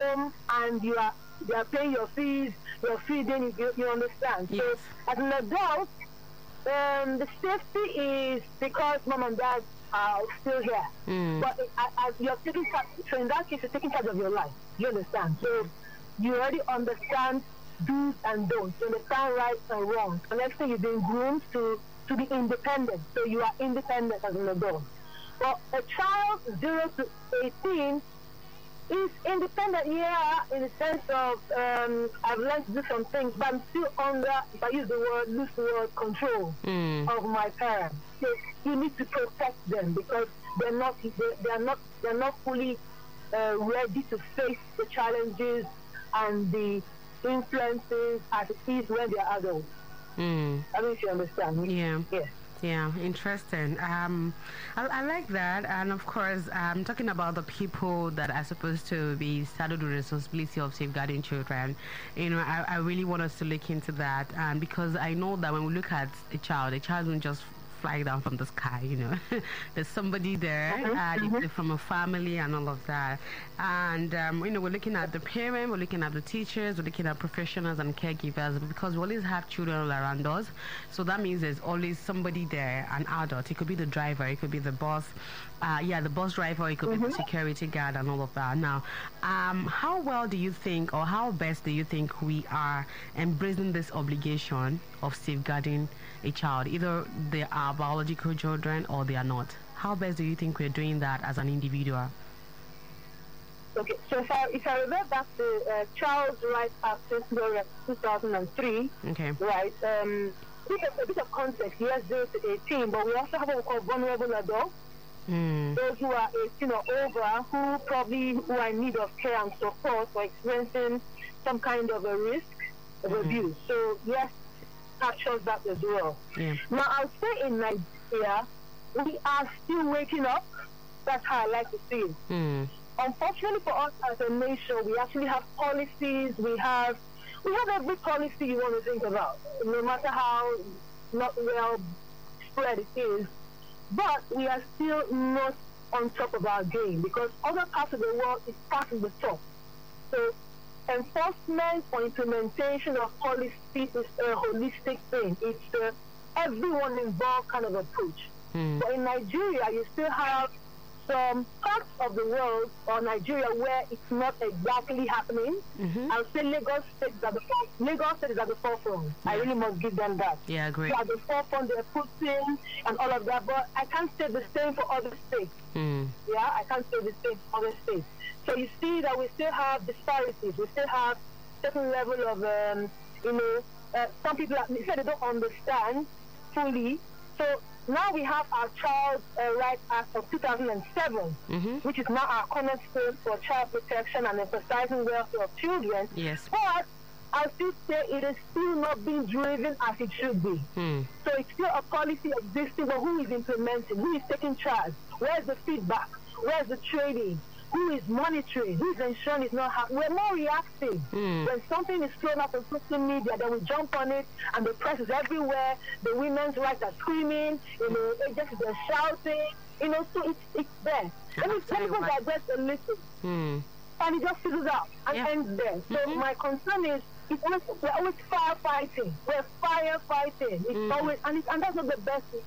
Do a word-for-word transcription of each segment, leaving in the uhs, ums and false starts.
home and you are they are paying your fees, you're feeding, you, you understand. Yes. So as an adult, um, the safety is because mom and dad are still here. Mm. But it, as you're taking charge, so in that case, you're taking charge of your life. You understand? So you already understand do's and don'ts. You understand rights and wrongs. And next thing, you've been groomed to, to be independent. So you are independent as an adult. But a child zero to eighteen is independent, yeah, in the sense of um, I've learned to do some things, but I'm still under, if I use the word, lose the word, control Mm. of my parents. So you need to protect them because they're not, they, they're not, they're not fully uh, ready to face the challenges and the influences as it is when they're adults. Mm. I don't know if you understand. Yeah. Yes. Yeah, interesting. Um, I, I like that, and of course, I'm talking about the people that are supposed to be saddled with the responsibility of safeguarding children. You know, I, I really want us to look into that, um, because I know that when we look at a child, a child won't just fly down from the sky. You know, there's somebody there, Mm-hmm. uh, from a family and all of that. And um, you know, we're looking at the parent, we're looking at the teachers, we're looking at professionals and caregivers, because we always have children all around us. So that means there's always somebody there, an adult. It could be the driver, it could be the boss, uh, yeah, the bus driver, it could Mm-hmm. be the security guard and all of that. Now, um, how well do you think, or how best do you think we are embracing this obligation of safeguarding a child? Either they are biological children or they are not. How best do you think we're doing that as an individual? Okay, so if I, if I revert back to uh, Child's Rights Act two thousand three, Okay. right, um, a bit, of, a bit of context, yes, zero to eighteen, but we also have what we call vulnerable adults, Mm. those who are eighteen or over, who probably who are in need of care and support or experiencing some kind of a risk of Mhm. abuse. So, yes, captures that as well. Yeah. Now, I'll say in Nigeria, we are still waking up. That's how I like to see it. Mm. Unfortunately for us as a nation, we actually have policies, we have we have every policy you want to think about, no matter how not well spread it is. But we are still not on top of our game because other parts of the world is passing the top. So enforcement or implementation of policy is a holistic thing. It's uh, everyone involved kind of approach. Mm. But in Nigeria, you still have some parts of the world or Nigeria where it's not exactly happening. Mm-hmm. I'll say Lagos State is at the forefront. Lagos State is at the forefront. I really must give them that. Yeah, great. So at the forefront, they're pushing and all of that. But I can't say the same for other states. Mm. Yeah, I can't say the same for other states. So you see that we still have disparities. We still have certain level of, um, you know, uh, some people are, they say they don't understand fully. So now we have our Child uh, Rights Act of two thousand seven, Mm-hmm. which is now our cornerstone for child protection and emphasizing welfare of children. Yes. But I still say it is still not being driven as it should be. Mm. So it's still a policy existing, but who is implementing? Who is taking charge? Where's the feedback? Where's the training? Who is monitoring? Who is ensuring it's not happening? We're more reactive. Mm. When something is thrown up on social media, then we jump on it, and the press is everywhere. The women's rights are screaming. You know, agencies are shouting. You know, so it's it's there. Let me let me go digress a little, Mm. and it just fizzles out and Yeah. ends there. So Mhm. my concern is, it's always, we're always firefighting. We're firefighting. It's Mm. always, and, it's, and that's not the best thing.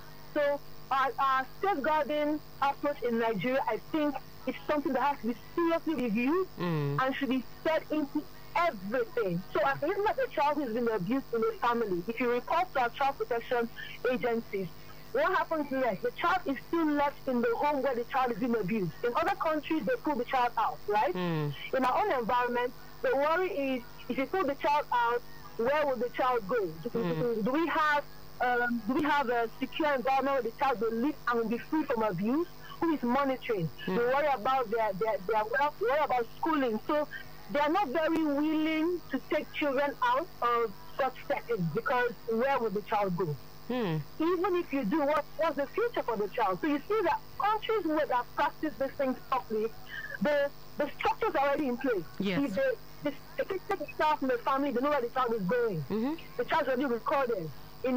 So our, our safeguarding approach in Nigeria, I think, is something that has to be seriously reviewed Mm. and should be set into everything. So as a like a child who's been abused in a family, if you report to our child protection agencies, what happens next? The child is still left in the home where the child is being abused. In other countries, they pull the child out, right? Mm. In our own environment, the worry is if you pull the child out, where will the child go? Do, Mm. do we have um, do we have a secure environment where the child will live and will be free from abuse? Who is monitoring? Mm. They worry about their their, their wealth, they worry about schooling. So they are not very willing to take children out of such settings because where will the child go? Mm. Even if you do, what what's the future for the child? So you see that countries where that practice these things properly, the the structures are already in place. Yes. If they, they, they take the child from the family, they know where the child is going. Mm-hmm. The child's already recorded. You know,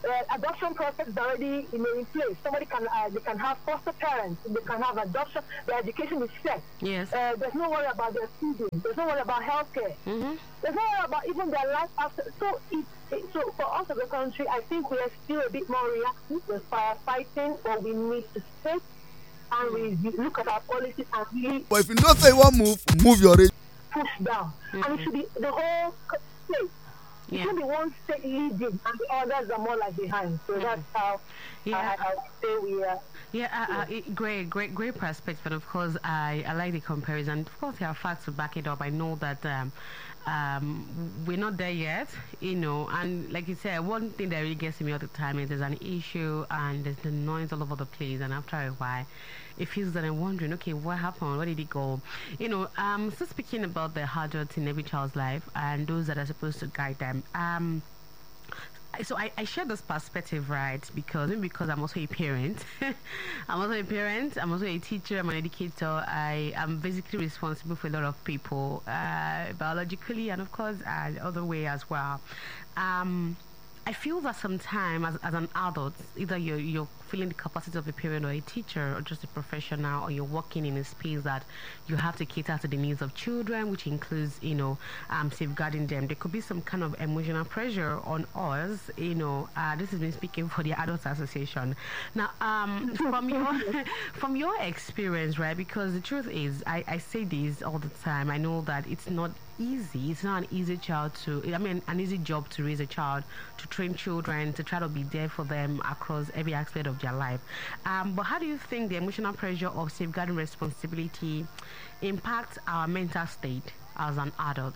uh, adoption process is already you know, in place. Somebody can uh, they can have foster parents, they can have adoption. Their education is set. Yes. Uh, there's no worry about their feeding. There's no worry about healthcare. Mm-hmm. There's no worry about even their life after. So it, it, so for us as a country, I think we are still a bit more reactive. We're firefighting, or we need to sit and we look at our policies and really. But if you don't say you want move, move your rate. Push down, mm-hmm. and it should be the whole state. It Yeah. should be one state leading, and the others are more like behind. So mm-hmm. that's how Yeah. I, I would say we are. Yeah, uh, uh, it, great, great, great perspective. And of course, I, I like the comparison. Of course, there are facts to back it up. I know that um, um, we're not there yet, you know. And like you said, one thing that really gets me all the time is there's an issue and there's the noise all over the place. And after a while, it feels that I'm wondering, okay, what happened? Where did it go? You know, um, still speaking about the adults in every child's life and those that are supposed to guide them. Um, So I, I share this perspective, right? Because maybe because I'm also a parent. I'm also a parent. I'm also a teacher. I'm an educator. I am basically responsible for a lot of people, uh, biologically and of course uh, the other way as well. Um, I feel that sometimes as, as an adult, either you're, you're feeling the capacity of a parent or a teacher or just a professional, or you're working in a space that you have to cater to the needs of children, which includes, you know, um, safeguarding them. There could be some kind of emotional pressure on us, you know. Uh, this has been speaking for the Adults Association. Now, um, from your from your experience, right? Because the truth is, I, I say this all the time. I know that it's not easy. It's not an easy child to, I mean, an easy job to raise a child, to train children, to try to be there for them across every aspect of their life. Um, but how do you think the emotional pressure of safeguarding responsibility impacts our mental state as an adult?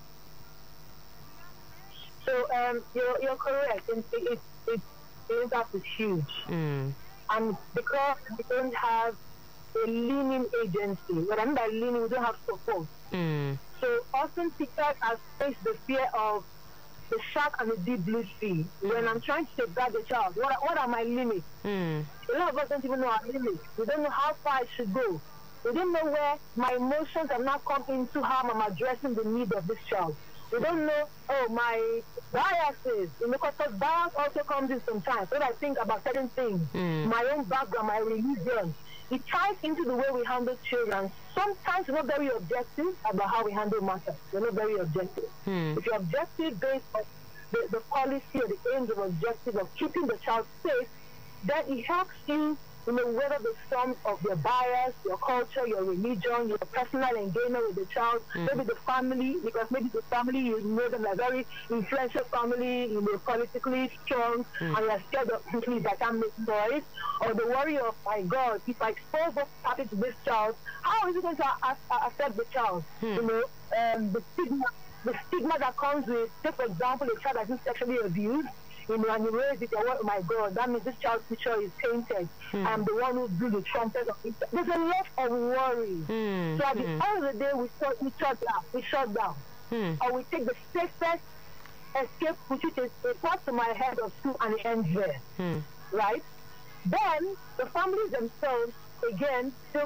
So um, you're, you're correct. It, it, it, the impact is huge. Mm. And because we don't have a leaning agency, what I mean by leaning, we don't have support. Mm. So often teachers have faced the fear of the shark and the deep blue sea. When I'm trying to safeguard the child, what, what are my limits? Mm. A lot of us don't even know our limits. We don't know how far I should go. We don't know where my emotions have not come into how I'm addressing the need of this child. We don't know, oh, my biases. You know, because bias also comes in sometimes. When I think about certain things, Mm. my own background, my religion, it ties into the way we handle children. Sometimes we're not very objective about how we handle matters. We're not very objective. Hmm. If you're objective based on the, the policy or the aims of objective of keeping the child safe, then it helps you, you know, weather the storms of your bias, your culture, your religion, your personal engagement with the child, Mm. maybe the family, because maybe the family, you know them a very influential family, you know, politically strong, Mm. and you're scared of please I can't make noise, or the worry of, my God, if I expose what's happening to this child, how is it going to a- a- affect the child? Mm. You know, um, the stigma, the stigma that comes with, say for example, a child that's been sexually abused, you know, and you raise it, oh my God, that means this child's future is tainted. Mm. I'm the one who blew the trumpet of it. There's a lot of worry. Mm. So at the Mm. end of the day, we shut, we shut down. We shut down. Mm. Or we take the safest escape, which is a part to my head of school and it ends there. Mm. Right? Then the families themselves, again, still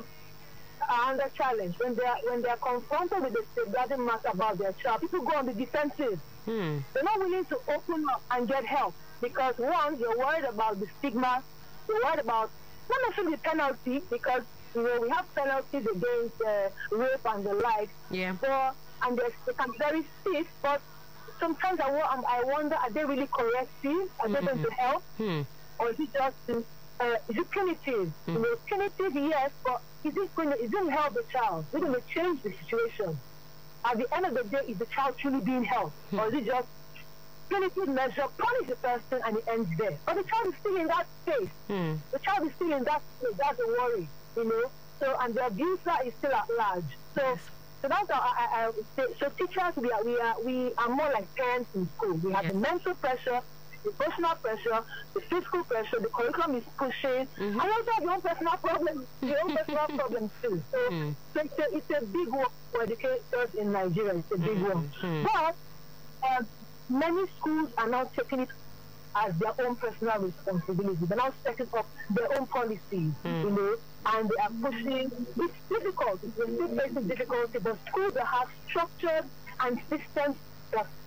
are under challenge. When they are, when they are confronted with the safeguarding matter about their child, people go on the defensive. Mm. They're not willing to open up and get help because, one, you're worried about the stigma, you're worried about not necessarily the penalty because, you know, we have penalties against uh, rape and the like. Yeah. So, and they're- they can be very stiff, but sometimes I, wa- I wonder, are they really corrective? Are they going to help? Mm. Or is it just, uh, is it punitive? Mm. You know, punitive, yes, but is it going to, is it going to help the child? Is it going to change the situation? At the end of the day, is the child truly being helped? Mm. Or is it just punitive measure, punish the person and it ends there? But the child is still in that space. Mm. The child is still in that space. That's a worry, you know? So, and the abuser is still at large. So, Yes. so that's how I, I, I would say. So teachers, we are, we are, we are more like parents in school. We have Yes. the mental pressure, the emotional pressure, the physical pressure, the curriculum is pushing, Mhm. and also have your own personal problems, your own personal problems too. So, Mm. so it's, a, it's a big work for educators in Nigeria. It's a big Mhm. one. Mm. But um, many schools are now taking it as their own personal responsibility. They're now setting up their own policies, Mm. you know, and they are pushing. It's difficult. It's still facing difficulty, but schools that have structures and systems that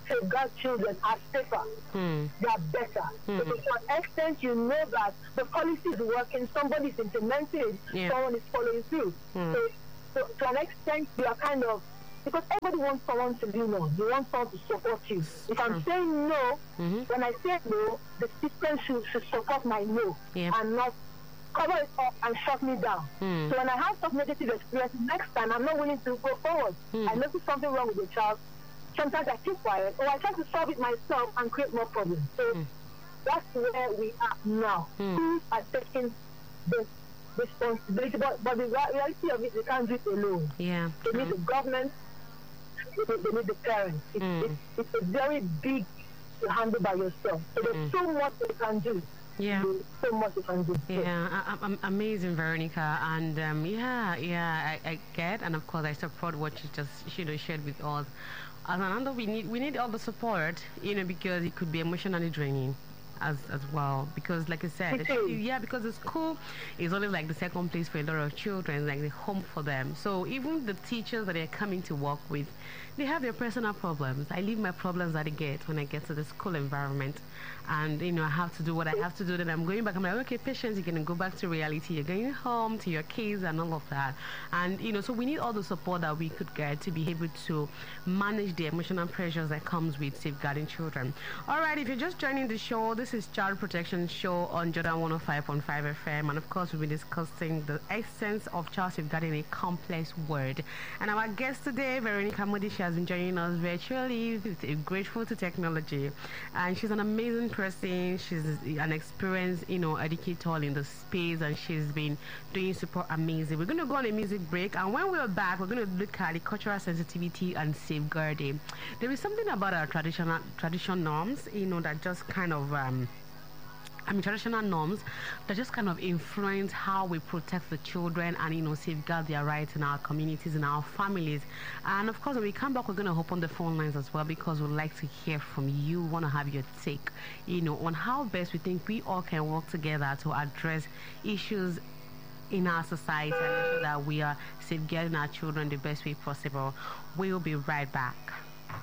safeguard children are safer. Mm. They are better. Mm. Because to an extent, you know that the policy is working, somebody is implementing it, Yeah. someone is following through. Mm. So, so to an extent, you are kind of, because everybody wants someone to lean on. You want someone to support you. If I'm True. saying no, Mm-hmm. when I say no, the system should, should support my no Yeah. and not cover it up and shut me down. Mm. So when I have some negative experience, next time I'm not willing to go forward. Mm. I notice something wrong with the child. Sometimes I keep quiet, or I try to solve it myself and create more problems. So Mm. that's where we are now. Mm. Who are taking the responsibility? But, but the rea- reality of it, they can't do it alone. Yeah. They need the government. They need, they need the parents. It's, Mm. it's, it's a very big to handle by yourself. So there's Mm. so much you can do. Yeah. There's so much you can do. So, Yeah, I, I'm amazing, Veronica, and um, yeah, yeah, I, I get, and of course, I support what you just you know shared with us. As another, we need we need all the support, you know, because it could be emotionally draining. As, as well, because like I said, It is. yeah, because the school is always like the second place for a lot of children, like the home for them. So even the teachers that they're coming to work with, they have their personal problems. I leave my problems at the gate when I get to the school environment, and you know I have to do what I have to do. Then I'm going back. I'm like, okay, patience, you're gonna go back to reality. You're going home to your kids and all of that, and you know, so we need all the support that we could get to be able to manage the emotional pressures that comes with safeguarding children. All right, if you're just joining the show, this is Child Protection Show on Jordan one oh five point five F M, and of course we'll be discussing the essence of child safeguarding, a complex word. And our guest today, Veronica Modi, she has been joining us virtually. Grateful to technology, and she's an amazing person. She's an experienced, you know, educator in the space, and she's been doing super amazing. We're going to go on a music break, and when we're back, we're going to look at the cultural sensitivity and safeguarding. There is something about our traditional tradition norms, you know, that just kind of um, I mean, traditional norms that just kind of influence how we protect the children and, you know, safeguard their rights in our communities, in our families. And of course, when we come back, we're going to open the phone lines as well, because we'd like to hear from you. We want to have your take, you know, on how best we think we all can work together to address issues in our society and ensure that we are safeguarding our children the best way possible. We'll be right back.